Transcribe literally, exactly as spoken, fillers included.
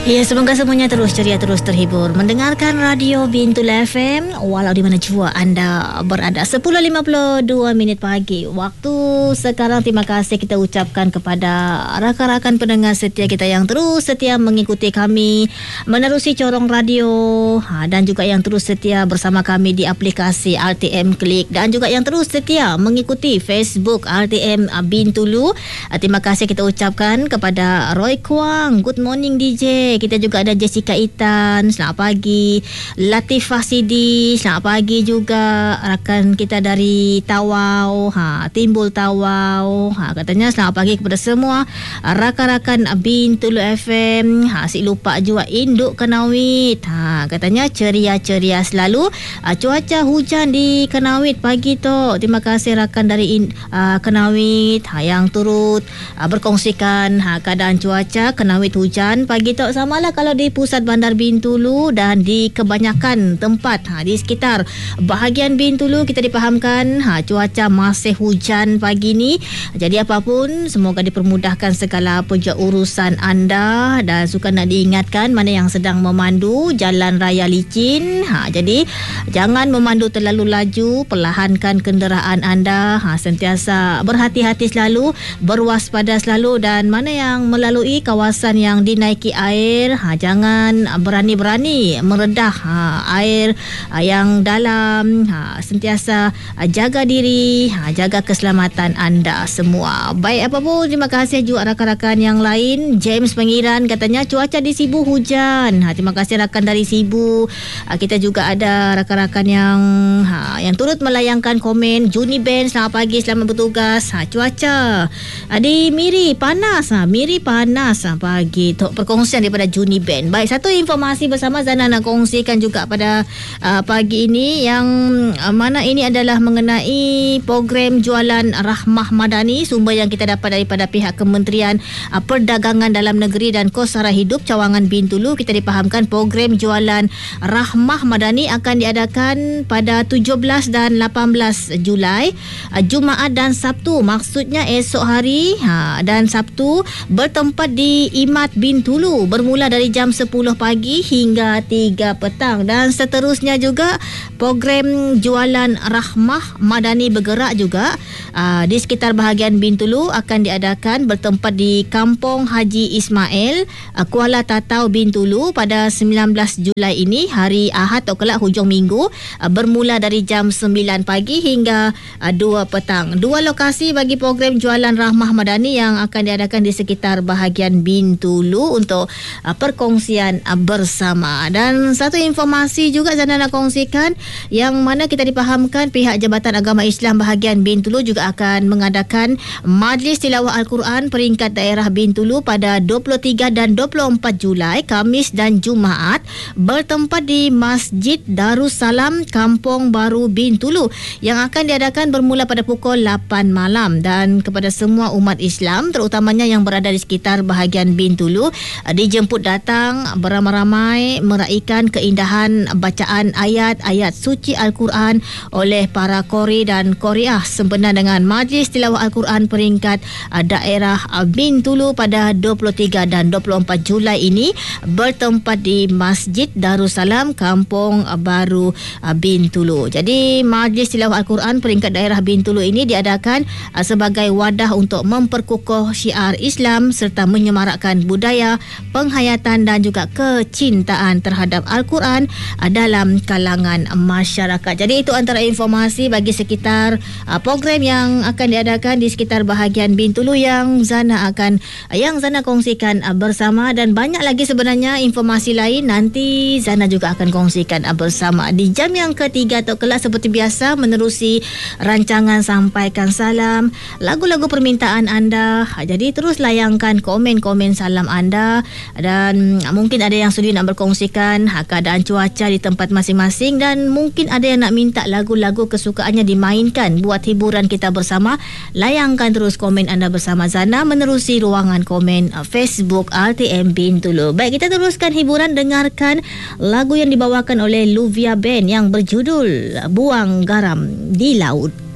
Ya, semoga semuanya terus ceria, terus terhibur mendengarkan Radio Bintul F M walau di mana jua anda berada. sepuluh lima puluh dua minit pagi waktu sekarang. Terima kasih kita ucapkan kepada rakan-rakan pendengar setia kita yang terus setia mengikuti kami menerusi corong radio, ha, dan juga yang terus setia bersama kami di aplikasi R T M Klik, dan juga yang terus setia mengikuti Facebook R T M Bintulu. Terima kasih kita ucapkan kepada Roy Kwang, good morning D J. Kita juga ada Jessica Itan, selamat pagi. Latifah Sidi, selamat pagi juga. Rakan kita dari Tawau, ha, Timbul Tawau, ha, katanya selamat pagi kepada semua rakan-rakan Bintulu F M. Ha, si lupa juga Induk Kenawit, ha, katanya ceria-ceria selalu. Ha, cuaca hujan di Kenawit pagi tu. Terima kasih rakan dari in, uh, Kenawit, ha, yang turut uh, berkongsikan ha, keadaan cuaca Kenawit hujan pagi tu. Sama lah kalau di pusat Bandar Bintulu dan di kebanyakan tempat ha, di sekitar bahagian Bintulu kita dipahamkan ha, cuaca masih hujan pagi ni. Jadi apapun semoga dipermudahkan segala peja urusan anda, dan suka nak diingatkan mana yang sedang memandu jalan raya licin, ha, jadi jangan memandu terlalu laju, perlahankan kenderaan anda, ha, sentiasa berhati-hati selalu, berwaspada selalu, dan mana yang melalui kawasan yang dinaiki air, ha, jangan berani-berani meredah ha, air ha, yang dalam, ha, sentiasa ha, jaga diri, ha, jaga keselamatan anda semua. Baik, apa pun terima kasih juga rakan-rakan yang lain. James Pengiran katanya cuaca di Sibu hujan, ha, terima kasih rakan dari Sibu. Ha, kita juga ada rakan-rakan yang ha, yang turut melayangkan komen. Juni Ben, selamat pagi, selamat bertugas. Ha, cuaca ha, di Miri panas, ha, Miri panas ha, pagi. Tok perkongsian daripada Juni Ben. Baik, satu informasi bersama Zana nak kongsikan juga pada uh, pagi ini, yang uh, mana ini adalah mengenai program jualan Rahmah Madani, sumber yang kita dapat daripada pihak Kementerian uh, Perdagangan Dalam Negeri dan Kos Sara Hidup Cawangan Bintulu. Kita dipahamkan program jualan Rahmah Madani akan diadakan pada tujuh belas dan lapan belas Julai, uh, Jumaat dan Sabtu, maksudnya esok hari ha, dan Sabtu, bertempat di Imat Bintulu bermula dari jam sepuluh pagi hingga tiga petang, dan seterusnya juga program jualan Rahmah Madani bergerak juga aa, di sekitar bahagian Bintulu akan diadakan bertempat di Kampung Haji Ismail, aa, Kuala Tatau Bintulu pada sembilan belas Julai ini, hari Ahad atau kelak hujung minggu, aa, bermula dari jam sembilan pagi hingga aa, dua petang. Dua lokasi bagi program jualan Rahmah Madani yang akan diadakan di sekitar bahagian Bintulu untuk uh, perkongsian uh, bersama. Dan satu informasi juga Zana nak kongsikan, yang mana kita dipahamkan pihak Jabatan Agama Islam bahagian Bintulu juga akan mengadakan Majlis Tilawah Al-Quran peringkat daerah Bintulu pada dua puluh tiga dan dua puluh empat Julai, Khamis dan Jumaat, bertempat di Masjid Darussalam Kampung Baru Bintulu, yang akan diadakan bermula pada pukul lapan malam. Dan kepada semua umat Islam, terutamanya yang berada di sekitar bahagian Bintulu, dijemput datang beramai-ramai meraikan keindahan bacaan ayat-ayat suci Al-Quran oleh para qori dan qoriah sempena dengan Majlis Tilawah Al-Quran peringkat daerah Bintulu pada dua puluh tiga dan dua puluh empat Julai ini, bertempat di Masjid Darussalam Kampung Baru Bintulu. Jadi Majlis Tilawah Al-Quran peringkat daerah Bintulu ini diadakan sebagai wadah untuk memperkukuh syiar Islam serta menyemarakkan budaya, penghayatan dan juga kecintaan terhadap Al-Quran dalam kalangan masyarakat. Jadi itu antara informasi bagi sekitar uh, program yang akan diadakan di sekitar bahagian Bintulu yang Zana akan uh, yang Zana kongsikan uh, bersama, dan banyak lagi sebenarnya informasi lain nanti Zana juga akan kongsikan uh, bersama di jam yang ketiga atau kelak. Seperti biasa menerusi rancangan Sampaikan Salam, lagu-lagu permintaan anda. Uh, jadi terus layangkan komen-komen salam anda, dan uh, mungkin ada yang sudi nak berkongsikan uh, keadaan cuaca di tempat masing-masing, dan mungkin ada yang nak minta lagu-lagu kesukaannya dimainkan buat hiburan kita bersama. Layangkan terus komen anda bersama Zana menerusi ruangan komen uh, Facebook R T M Bintulu. Baik, kita teruskan hiburan, dengarkan lagu yang dibawakan oleh Luvia Band yang berjudul Buang Garam di Laut.